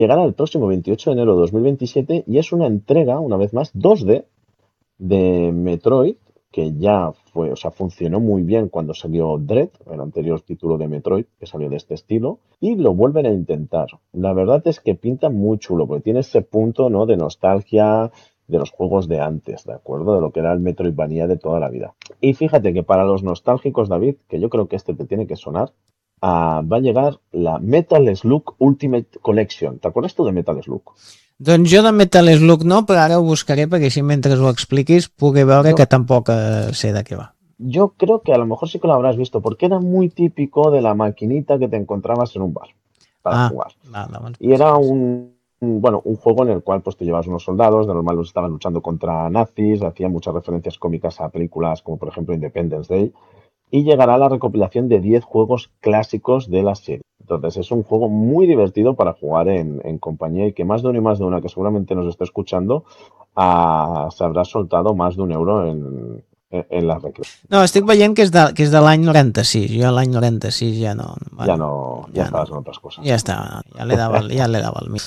llegará el próximo 28 de enero de 2027 y es una entrega, una vez más, 2D de Metroid, que ya fue, o sea, funcionó muy bien cuando salió Dread, el anterior título de Metroid, que salió de este estilo, y lo vuelven a intentar. La verdad es que pinta muy chulo, porque tiene ese punto, ¿no?, de nostalgia de los juegos de antes, ¿de acuerdo? De lo que era el Metroidvania de toda la vida. Y fíjate que para los nostálgicos, David, que yo creo que este te tiene que sonar, va a llegar la Metal Slug Ultimate Collection. ¿Te acuerdas tú de Metal Slug? Doncs jo de Metal Slug no, però ara ho buscaré perquè així mentre ho expliquis pugui veure que tampoc sé de què va. Yo creo que a lo mejor sí que lo habrás visto, porque era muy típico de la maquinita que te encontrabas en un bar para jugar. Y era bueno, un juego en el cual pues te llevas unos soldados, de normal los estaban luchando contra nazis, hacía muchas referencias cómicas a películas como por ejemplo Independence Day, y llegará la recopilación de 10 juegos clásicos de la serie. Entonces es un juego muy divertido para jugar en compañía y que más de uno y más de una que seguramente nos esté escuchando se habrá soltado más de €1 en la recreo. No, estic veient que és de l'any 96. Jo l'any 96 ja no... Bueno, ya estaves en otras cosas. Ja està, ja le dava el mig.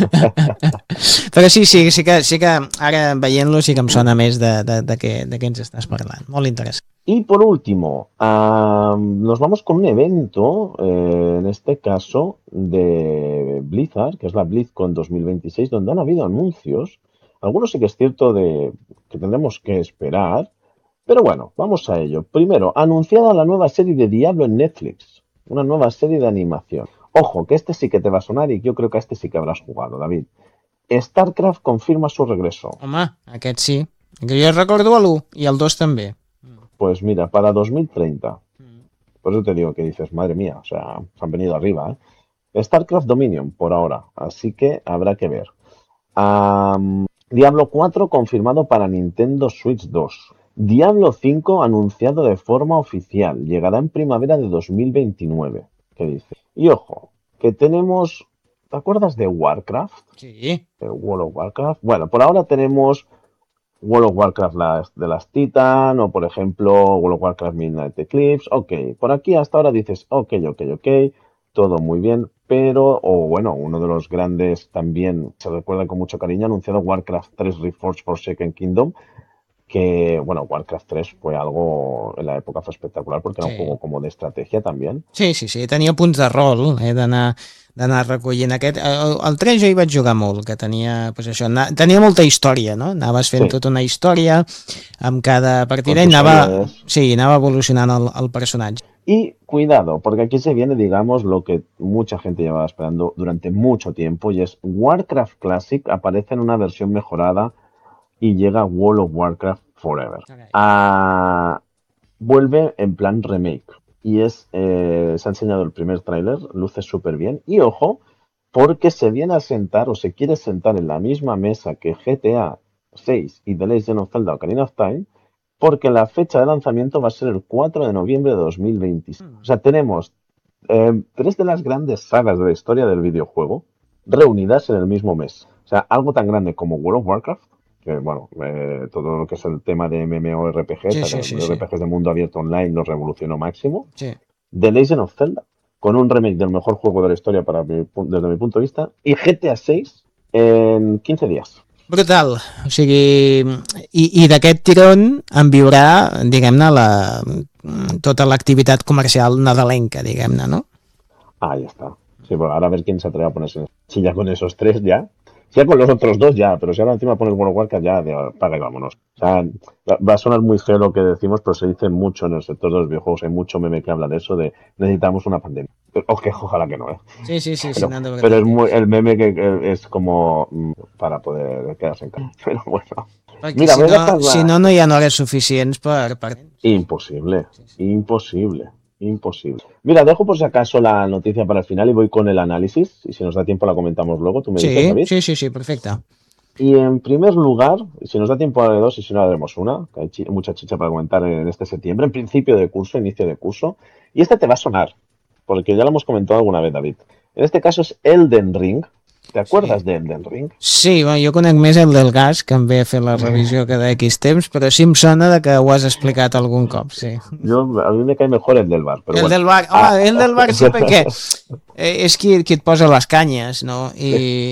Però sí que ara veient-lo sí que em sona més de què ens estàs parlant. Molt interessant. Y por último, nos vamos con un evento, en este caso de Blizzard, que es la BlizzCon 2026, donde han habido anuncios. Algunos sí que es cierto de que tendremos que esperar, pero bueno, vamos a ello. Primero, anunciada la nueva serie de Diablo en Netflix, una nueva serie de animación. Ojo, que este sí que te va a sonar y yo creo que a este sí que habrás jugado, David. StarCraft confirma su regreso. Home, aquest sí. Que jo recordo l'1 i el 2 també. Pues mira, para 2030. Por eso te digo que dices, madre mía, o sea, se han venido arriba, ¿eh? StarCraft Dominion, por ahora, así que habrá que ver. Diablo 4 confirmado para Nintendo Switch 2. Diablo 5 anunciado de forma oficial. Llegará en primavera de 2029. ¿Qué dice? Y ojo, que tenemos... ¿Te acuerdas de Warcraft? Sí. World of Warcraft. Bueno, por ahora tenemos World of Warcraft de las Titan, o por ejemplo World of Warcraft Midnight Eclipse. Ok, por aquí hasta ahora dices, ok, todo muy bien, pero, o bueno, uno de los grandes también se recuerda con mucho cariño, anunciado Warcraft 3 Reforged Forsaken Kingdom, que, bueno, Warcraft 3 fue algo, en la época fue espectacular porque era un juego como de estrategia también. Sí, tenia punts de rol, d'anar recollint aquest. El 3 jo hi vaig jugar molt, que tenia, pues això, tenia molta història, no? Anaves fent tota una història amb cada partida i anava evolucionant el personatge. Y cuidado, porque aquí se viene, digamos, lo que mucha gente llevaba esperando durante mucho tiempo, y es Warcraft Classic aparece en una versión mejorada y llega World of Warcraft Forever. Vuelve en plan remake. Y se ha enseñado el primer tráiler, luce súper bien. Y ojo, porque se viene a sentar o se quiere sentar en la misma mesa que GTA 6 y The Legend of Zelda Ocarina of Time, porque la fecha de lanzamiento va a ser el 4 de noviembre de 2026. O sea, tenemos 3 de las grandes sagas de la historia del videojuego reunidas en el mismo mes. O sea, algo tan grande como World of Warcraft, que bueno, todo lo que es el tema de MMORPGs, RPGs de mundo abierto online los revolucionó máximo. The Legend of Zelda, con un remake del mejor juego de la historia desde mi punto de vista, y GTA 6 en 15 días. Brutal, o sigui, i d'aquest tirón en viurà, diguem-ne, tota l'activitat comercial nadalenca, diguem-ne, ¿no? Ahí está. Sí, pues ahora a ver quién se atreve a ponerse. Si ya con esos 3 ya. Si ya con los otros 2 ya, pero si ahora encima pones World of Warcraft ya, paga y vámonos. O sea, va a sonar muy feo lo que decimos, pero se dice mucho en el sector de los videojuegos. Hay mucho meme que habla de eso, de necesitamos una pandemia. Ojalá que no, ¿eh? Sí. Pero es el meme que es como para poder quedarse en casa. Pero bueno. Mira, si no hi ha hores suficients per... Imposible. Mira, dejo por si acaso la noticia para el final y voy con el análisis. Y si nos da tiempo la comentamos luego. ¿Tú me dices, David? Sí, perfecto. Y en primer lugar, si nos da tiempo haré 2 y si no haremos una, que hay mucha chicha para comentar en este septiembre, en principio de curso, inicio de curso. Y este te va a sonar, porque ya lo hemos comentado alguna vez, David. En este caso es Elden Ring. ¿Te acuerdas de Elden Ring? Sí, bueno, jo conec més el del gas, que em ve a fer la revisió cada X temps, però sí em sona de que ho has explicat algun cop, sí. A mi me cae mejor el del bar. Pero el del bar, el del bar sí, perquè és qui et posa les canyes, no? I